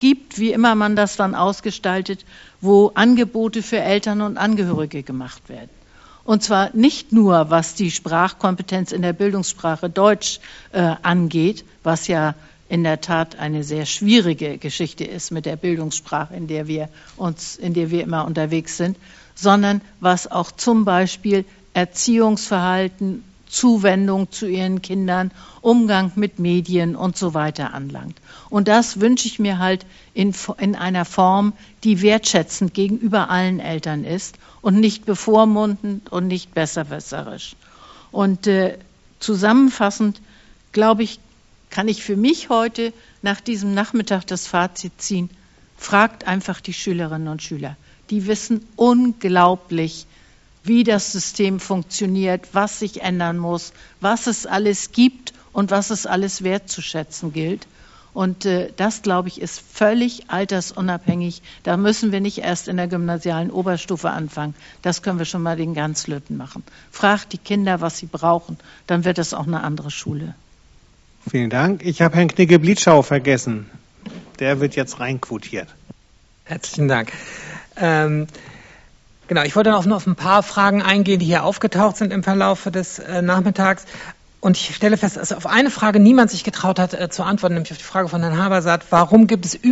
gibt, wie immer man das dann ausgestaltet, wo Angebote für Eltern und Angehörige gemacht werden. Und zwar nicht nur, was die Sprachkompetenz in der Bildungssprache Deutsch angeht, was ja in der Tat eine sehr schwierige Geschichte ist mit der Bildungssprache, in der wir immer unterwegs sind, sondern was auch zum Beispiel Erziehungsverhalten, Zuwendung zu ihren Kindern, Umgang mit Medien und so weiter anlangt. Und das wünsche ich mir halt in einer Form, die wertschätzend gegenüber allen Eltern ist und nicht bevormundend und nicht besserwisserisch. Und zusammenfassend, glaube ich, kann ich für mich heute nach diesem Nachmittag das Fazit ziehen: Fragt einfach die Schülerinnen und Schüler. Die wissen unglaublich, wie das System funktioniert, was sich ändern muss, was es alles gibt und was es alles wertzuschätzen gilt. Und das, glaube ich, ist völlig altersunabhängig. Da müssen wir nicht erst in der gymnasialen Oberstufe anfangen. Das können wir schon mal den Ganzlöten machen. Fragt die Kinder, was sie brauchen, dann wird es auch eine andere Schule. Vielen Dank. Ich habe Herrn Knigge-Blietschau vergessen. Der wird jetzt reinquotiert. Herzlichen Dank. Genau, ich wollte noch auf ein paar Fragen eingehen, die hier aufgetaucht sind im Verlauf des Nachmittags. Und ich stelle fest, dass auf eine Frage niemand sich getraut hat zu antworten, nämlich auf die Frage von Herrn Habersaat: Warum gibt es